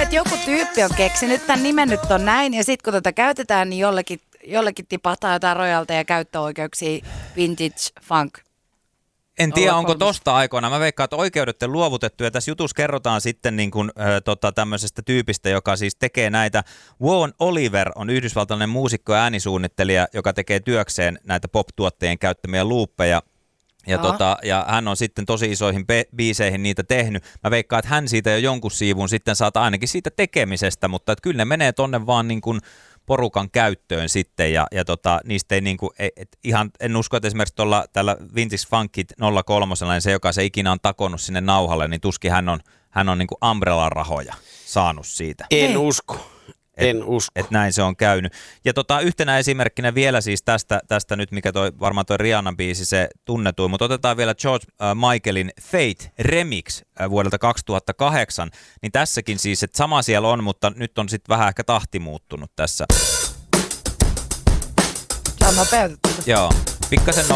että joku tyyppi on keksinyt tämän nimen, nyt on näin, ja sitten kun tätä käytetään, niin jollekin tipahtaa jotain rojalteja ja käyttöoikeuksia vintage funk. En tiedä, onko tosta aikoina. Mä veikkaan, että oikeudet on luovutettu, ja tässä jutussa kerrotaan sitten niin kuin, tämmöisestä tyypistä, joka siis tekee näitä. Won Oliver on yhdysvaltalainen muusikko ja äänisuunnittelija, joka tekee työkseen näitä pop-tuottajien käyttämiä luuppeja. Ja hän on sitten tosi isoihin biiseihin niitä tehnyt. Mä veikkaan, että hän siitä jo jonkun siivun sitten saat ainakin siitä tekemisestä, mutta että kyllä ne menee tonne vaan niin kuin porukan käyttöön sitten, ja niistä ei niinku, ihan, en usko, että esimerkiksi tällä Vintage Funkit 03, niin se, joka se ikinä on takonut sinne nauhalle, niin tuskin hän on niinku Umbrella-rahoja saanut siitä. En usko. Että näin se on käynyt. Ja yhtenä esimerkkinä vielä siis tästä nyt, mikä varmaan toi Rihannan biisi se tunnetuin, mutta otetaan vielä George Michaelin Fate Remix vuodelta 2008, niin tässäkin siis, että sama siellä on, mutta nyt on sitten vähän ehkä tahti muuttunut tässä. Tämä on nopeutettu. Joo, pikkasen